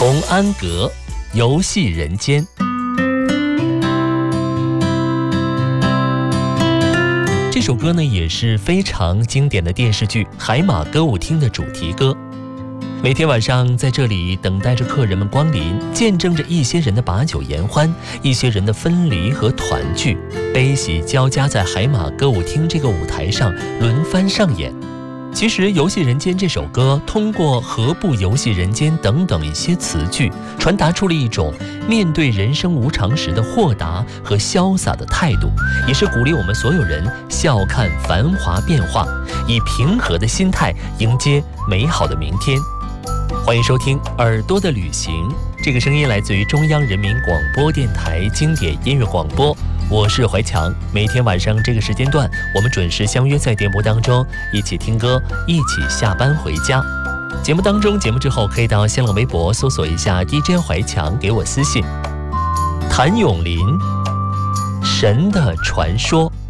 童安格，游戏人间。这首歌呢也是非常经典的电视剧《海马歌舞厅》的主题歌。每天晚上在这里等待着客人们光临，见证着一些人的把酒言欢，一些人的分离和团聚，悲喜交加在海马歌舞厅这个舞台上轮番上演。其实《游戏人间》这首歌通过何不游戏人间等等一些词句，传达出了一种面对人生无常时的豁达和潇洒的态度，也是鼓励我们所有人笑看繁华变化，以平和的心态迎接美好的明天。欢迎收听耳朵的旅行，这个声音来自于中央人民广播电台经典音乐广播，我是怀强。每天晚上这个时间段，我们准时相约在电波当中，一起听歌，一起下班回家。节目当中，节目之后可以到新浪微博搜索一下 DJ 怀强，给我私信。谭咏麟，神的传说。